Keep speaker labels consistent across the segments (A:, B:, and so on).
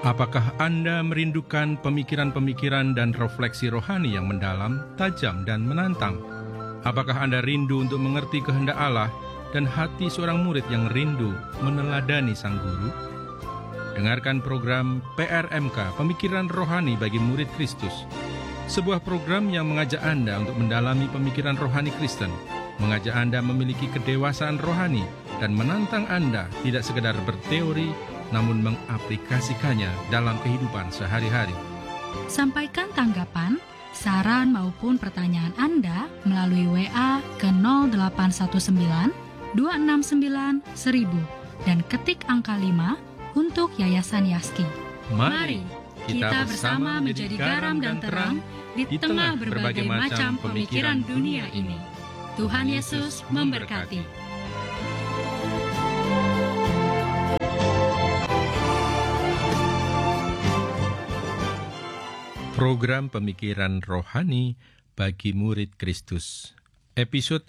A: Apakah Anda merindukan pemikiran-pemikiran dan refleksi rohani yang mendalam, tajam, dan menantang? Apakah Anda rindu untuk mengerti kehendak Allah dan hati seorang murid yang rindu meneladani Sang Guru? Dengarkan program PRMK, Pemikiran Rohani bagi Murid Kristus. Sebuah program yang mengajak Anda untuk mendalami pemikiran rohani Kristen, mengajak Anda memiliki kedewasaan rohani, dan menantang Anda tidak sekedar berteori, namun mengaplikasikannya dalam kehidupan sehari-hari.
B: Sampaikan tanggapan, saran maupun pertanyaan Anda melalui WA ke 0819 269 1000 dan ketik angka 5 untuk Yayasan Yaski.
A: Mari kita bersama menjadi garam dan terang di tengah berbagai macam pemikiran dunia ini. Tuhan Yesus memberkati. Program Pemikiran Rohani bagi Murid Kristus, episode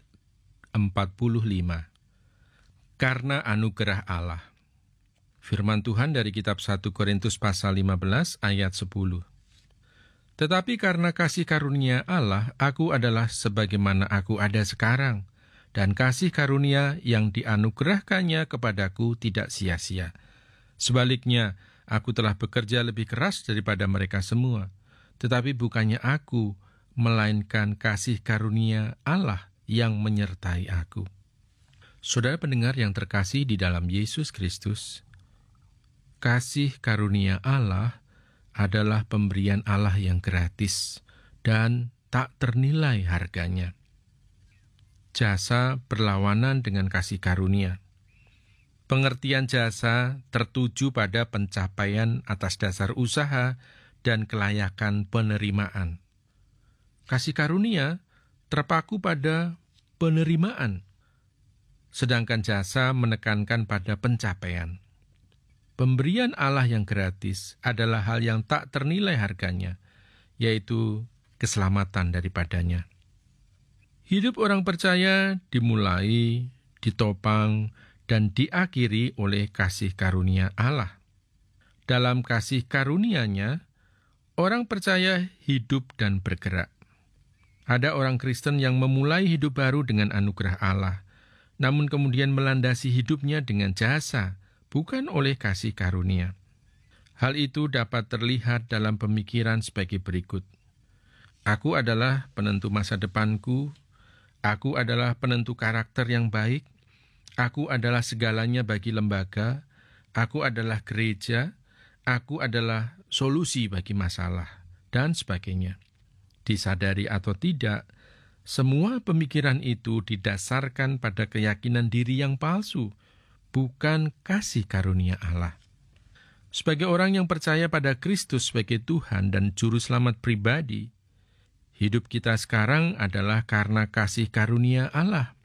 A: 45. Karena anugerah Allah. Firman Tuhan dari kitab 1 Korintus pasal 15 ayat 10. Tetapi karena kasih karunia Allah, aku adalah sebagaimana aku ada sekarang, dan kasih karunia yang dianugerahkannya kepadaku tidak sia-sia. Sebaliknya, aku telah bekerja lebih keras daripada mereka semua. Tetapi bukannya aku, melainkan kasih karunia Allah yang menyertai aku. Saudara pendengar yang terkasih di dalam Yesus Kristus, kasih karunia Allah adalah pemberian Allah yang gratis dan tak ternilai harganya. Jasa berlawanan dengan kasih karunia. Pengertian jasa tertuju pada pencapaian atas dasar usaha dan kelayakan penerimaan. Kasih karunia terpaku pada penerimaan, sedangkan jasa menekankan pada pencapaian. Pemberian Allah yang gratis adalah hal yang tak ternilai harganya, yaitu keselamatan daripadanya. Hidup orang percaya dimulai, ditopang, dan diakhiri oleh kasih karunia Allah. Dalam kasih karunia-Nya, orang percaya hidup dan bergerak. Ada orang Kristen yang memulai hidup baru dengan anugerah Allah, namun kemudian melandasi hidupnya dengan jasa, bukan oleh kasih karunia. Hal itu dapat terlihat dalam pemikiran sebagai berikut. Aku adalah penentu masa depanku, aku adalah penentu karakter yang baik, aku adalah segalanya bagi lembaga, aku adalah gereja, aku adalah solusi bagi masalah, dan sebagainya. Disadari atau tidak, semua pemikiran itu didasarkan pada keyakinan diri yang palsu, bukan kasih karunia Allah. Sebagai orang yang percaya pada Kristus sebagai Tuhan dan Juru Selamat pribadi, hidup kita sekarang adalah karena kasih karunia Allah.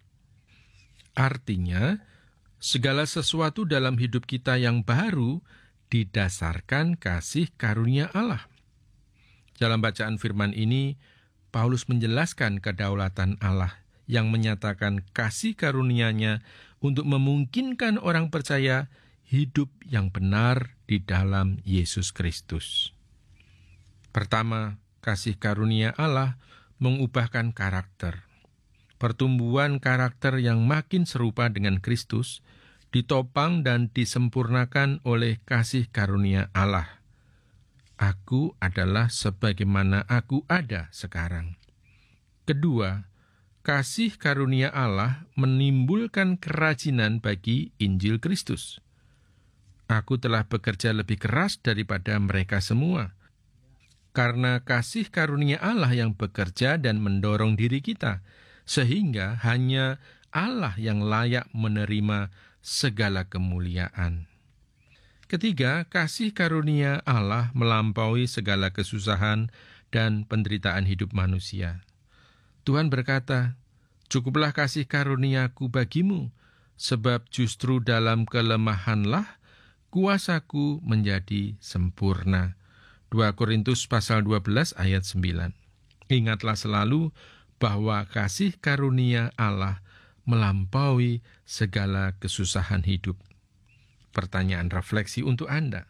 A: Artinya, segala sesuatu dalam hidup kita yang baru didasarkan kasih karunia Allah. Dalam bacaan firman ini, Paulus menjelaskan kedaulatan Allah yang menyatakan kasih karunia-Nya untuk memungkinkan orang percaya hidup yang benar di dalam Yesus Kristus. Pertama, kasih karunia Allah mengubahkan karakter. Pertumbuhan karakter yang makin serupa dengan Kristus ditopang dan disempurnakan oleh kasih karunia Allah. Aku adalah sebagaimana aku ada sekarang. Kedua, kasih karunia Allah menimbulkan kerajinan bagi Injil Kristus. Aku telah bekerja lebih keras daripada mereka semua. Karena kasih karunia Allah yang bekerja dan mendorong diri kita, sehingga hanya Allah yang layak menerima segala kemuliaan. Ketiga, kasih karunia Allah melampaui segala kesusahan dan penderitaan hidup manusia. Tuhan berkata, "Cukuplah kasih karuniaku bagimu, sebab justru dalam kelemahanlah kuasaku menjadi sempurna." 2 Korintus pasal 12 ayat 9. Ingatlah selalu bahwa kasih karunia Allah melampaui segala kesusahan hidup. Pertanyaan refleksi untuk Anda.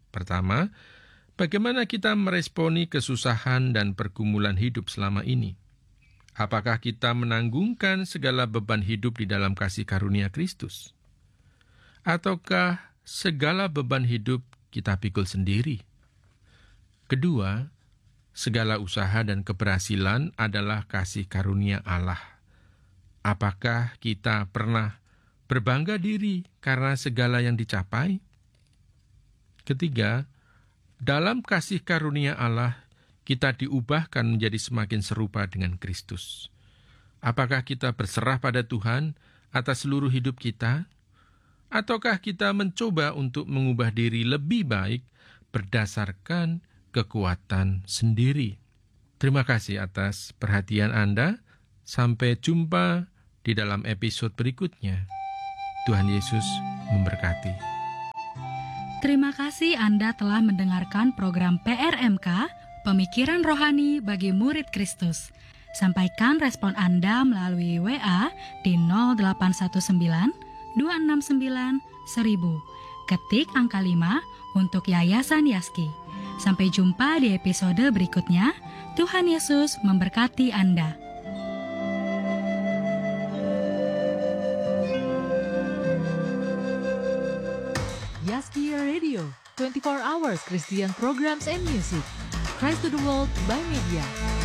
A: Pertama, bagaimana kita meresponi kesusahan dan pergumulan hidup selama ini? Apakah kita menanggungkan segala beban hidup di dalam kasih karunia Kristus? Ataukah segala beban hidup kita pikul sendiri? Kedua, segala usaha dan keberhasilan adalah kasih karunia Allah. Apakah kita pernah berbangga diri karena segala yang dicapai? Ketiga, dalam kasih karunia Allah, kita diubahkan menjadi semakin serupa dengan Kristus. Apakah kita berserah pada Tuhan atas seluruh hidup kita? Ataukah kita mencoba untuk mengubah diri lebih baik berdasarkan kekuatan sendiri? Terima kasih atas perhatian Anda. Sampai jumpa di dalam episode berikutnya. Tuhan Yesus memberkati.
B: Terima kasih Anda telah mendengarkan program PRMK, Pemikiran Rohani bagi Murid Kristus. Sampaikan respon Anda melalui WA di 0819 269 1000. Ketik angka 5 untuk Yayasan Yaski. Sampai jumpa di episode berikutnya. Tuhan Yesus memberkati Anda.
C: Yaski Radio, 24 hours Christian programs and music. Christ to the world by media.